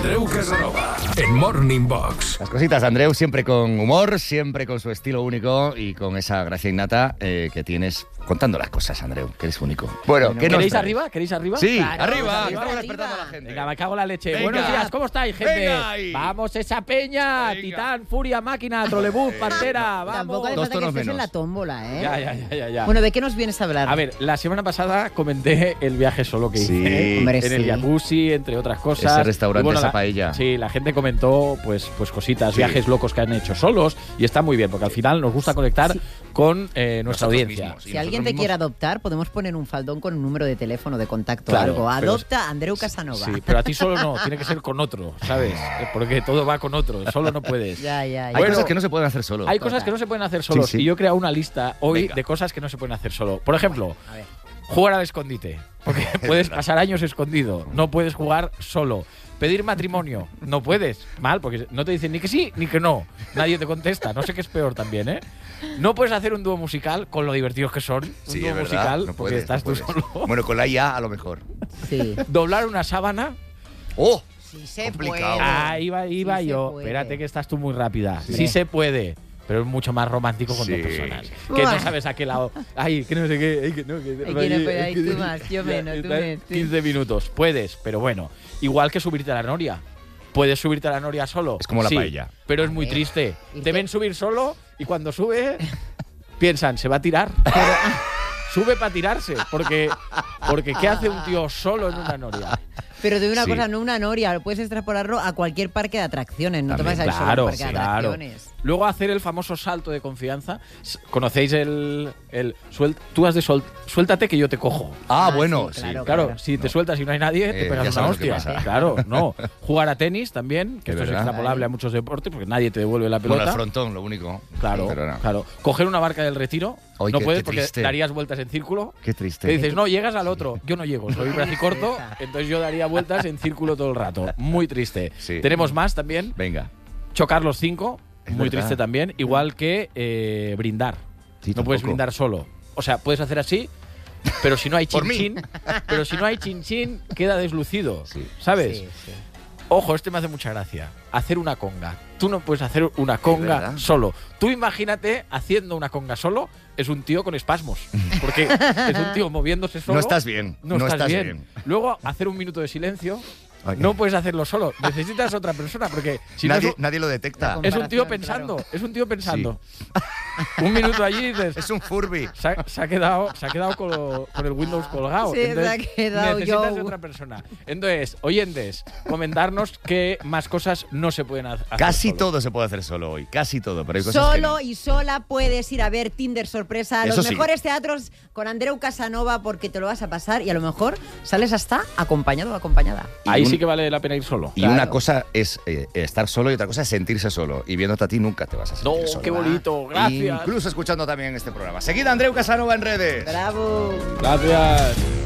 Andreu Casanova en Morning Box. Las cositas de Andreu, siempre con humor, siempre con su estilo único y con esa gracia innata que tienes contando las cosas, Andreu, que eres único. Bueno, ¿qué ¿Queréis nos arriba? ¿Queréis arriba? Sí, Claro, arriba, arriba, estamos despertando a la gente. Venga, me cago en la leche. Venga. Buenos días, ¿cómo estáis, gente? Venga ahí. Vamos, esa peña. Venga. Titán, Furia, Máquina, Trolebús, Pantera. Vamos. Tampoco hace Dos falta que tonos estés en menos. la tómbola, ¿eh? Ya. Bueno, ¿de qué nos vienes a hablar? A ver, la semana pasada comenté el viaje solo que Sí. hice Hombre, en el sí. jacuzzi, entre otras cosas. Ese restaurante, Y bueno, esa paella. Sí, la gente comentó pues cositas, Sí. viajes locos que han hecho solos y está muy bien porque al final nos gusta conectar Sí. con nuestra Nosotros audiencia. mismos. Si alguien te quiere adoptar, podemos poner un faldón con un número de teléfono, de contacto, Claro, algo. pero Adopta a Andreu Casanova. Sí, pero a ti solo no, tiene que ser con otro, ¿sabes? Porque todo va con otro, solo no puedes. Ya. Hay Bueno, cosas que no se pueden hacer solo. Hay cosas que no se pueden hacer solos Sí, sí. y yo he creado una lista hoy Venga. de cosas que no se pueden hacer solo. Por ejemplo, A ver. jugar al escondite, porque puedes pasar años escondido, no puedes jugar solo. Pedir matrimonio, no puedes. Mal, porque no te dicen ni que sí ni que no. Nadie te contesta, no sé qué es peor también, ¿eh? No puedes hacer un dúo musical con lo divertidos que son. Sí, un dúo es verdad, musical no porque puedes, estás no tú puedes. solo. Bueno, con la IA a lo mejor. Sí. Doblar una sábana. ¡Oh! Sí se Complicado. puede. Ah, iba Sí se yo. puede. Espérate que estás tú muy rápida. Sí. Sí se puede, pero es mucho más romántico con Sí. dos personas. Que no sabes a qué lado. Ay, que no sé qué. Ay, que no, que Ay, que no puede, ay, tú más, yo menos, tú está en menos, sí. 15 minutos. Puedes, pero bueno. Igual que subirte a la noria. ¿Puedes subirte a la noria solo? Es como la Sí, paella. pero es A muy ver. triste. ¿Y Te qué? ven subir solo y cuando sube piensan, se va a tirar. Sube para tirarse, porque ¿qué hace un tío solo en una noria? Pero de una Sí. cosa, no una noria, puedes extrapolarlo a cualquier parque de atracciones, no te También, vas a ir solo a Claro, un parque de claro. atracciones. Luego hacer el famoso salto de confianza. ¿Conocéis el tú has de suéltate que yo te cojo? Ah, Ah, bueno, sí, sí. claro. Claro, si te sueltas y no hay nadie, te Ya pegas una sabes lo que hostia. pasa. Claro, no. Jugar a tenis también, que De esto es verdad. extrapolable a muchos deportes porque nadie te devuelve la Bueno, pelota. el frontón, lo único. Claro, Pero no. claro. Coger una barca del retiro, Ay, no qué puedes porque triste. darías vueltas en círculo. Qué triste. Que dices, no, llegas al otro. Yo no llego, soy bracicorto, entonces yo daría vueltas en círculo todo el rato. Muy triste. Sí. Tenemos más también. Venga. Chocar los 5, Es muy verdad. triste también. Igual que brindar. Sí, No puedes tampoco. brindar solo. O sea, puedes hacer así, pero si no hay Por mí. chin-chin, pero si no hay chin-chin, queda deslucido. Sí. ¿Sabes? Sí, sí. Ojo, este me hace mucha gracia. Hacer una conga. Tú no puedes hacer una conga verdad. solo. Tú imagínate haciendo una conga solo, es un tío con espasmos. Porque es un tío moviéndose solo. No estás bien. No estás bien. Luego, hacer un minuto de silencio. Ay. No puedes hacerlo solo. Necesitas otra persona. Porque si no Nadie lo detecta. La es un tío comparación, pensando. claro. Es un tío pensando. Un minuto allí y dices. Es un Furby. Se ha quedado con el Windows colgado. Sí, se ha quedado necesitas yo. otra persona. Entonces, oyentes, comentarnos qué más cosas no se pueden hacer. Casi solo. todo se puede hacer solo hoy. Casi todo. Pero hay cosas que Solo no. y sola puedes ir a ver Tinder sorpresa a Eso los sí. mejores teatros con Andreu Casanova porque te lo vas a pasar y a lo mejor sales hasta acompañado o acompañada. Ahí Y un- sí que vale la pena ir solo. Y una cosa es estar solo y otra cosa es sentirse solo. Y viéndote a ti nunca te vas a sentir No, solo. qué bonito, gracias. Incluso escuchando también este programa. Seguid a Andreu Casanova en redes. ¡Bravo! Gracias.